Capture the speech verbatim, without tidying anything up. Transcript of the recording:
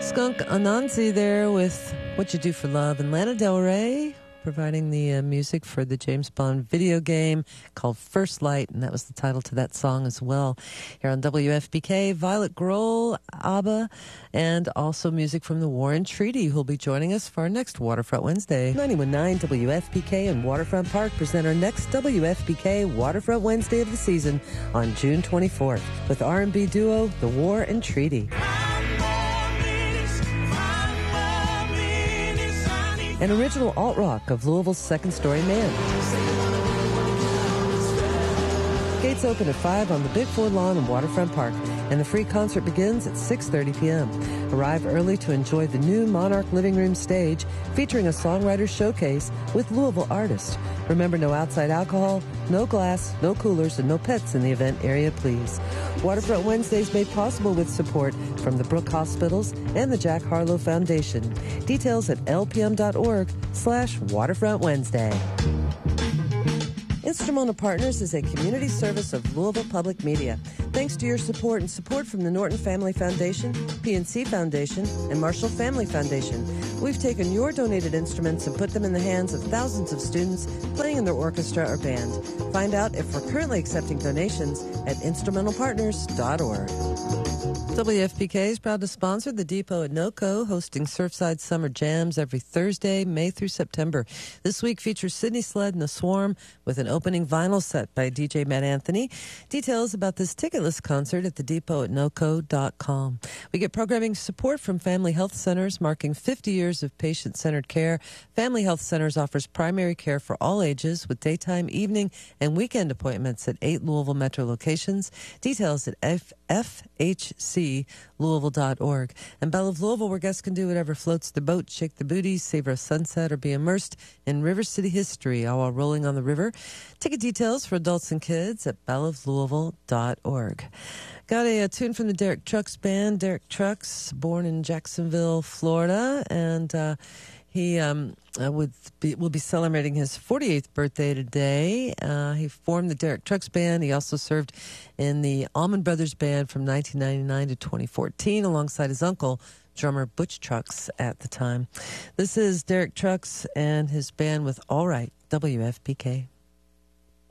Skunk Anansi there with What You Do for Love, and Lana Del Rey providing the uh, music for the James Bond video game called First Light, and that was the title to that song as well. Here on W F P K, Violet Grohl, ABBA, and also music from the War and Treaty, who'll be joining us for our next Waterfront Wednesday. ninety-one point nine W F P K and Waterfront Park present our next W F P K Waterfront Wednesday of the season on June twenty-fourth with R and B duo The War and Treaty. An original alt-rock of Louisville's Second Story Man. Gates open at five on the Big Four Lawn in Waterfront Park, and the free concert begins at six thirty p.m. Arrive early to enjoy the new Monarch Living Room stage featuring a songwriter showcase with Louisville artists. Remember, no outside alcohol, no glass, no coolers, and no pets in the event area, please. Waterfront Wednesdays made possible with support from the Brook Hospitals and the Jack Harlow Foundation. Details at lpm.org slash Waterfront Wednesday. Instrumental Partners is a community service of Louisville Public Media. Thanks to your support and support from the Norton Family Foundation, P N C Foundation, and Marshall Family Foundation, we've taken your donated instruments and put them in the hands of thousands of students playing in their orchestra or band. Find out if we're currently accepting donations at instrumental partners dot org. W F P K is proud to sponsor the Depot at NOCO, hosting Surfside Summer Jams every Thursday, May through September. This week features Sydney Sled and the Swarm with an opening vinyl set by D J Matt Anthony. Details about this ticketless concert at the depot at noco dot com. We get programming support from Family Health Centers, marking fifty years of patient-centered care. Family Health Centers offers primary care for all ages with daytime, evening, and weekend appointments at eight Louisville Metro locations. Details at f h c louisville dot org. And Belle of Louisville, where guests can do whatever floats the boat, shake the booty, savor a sunset, or be immersed in River City history, all while rolling on the river. Ticket details for adults and kids at belle of louisville dot org. Got a, a tune from the Derek Trucks Band. Derek Trucks, born in Jacksonville, Florida, and uh, he um, uh, would be, will be celebrating his forty-eighth birthday today. Uh, he formed the Derek Trucks Band. He also served in the Allman Brothers Band from nineteen ninety-nine to twenty fourteen alongside his uncle, drummer Butch Trucks at the time. This is Derek Trucks and his band with All Right, W F P K.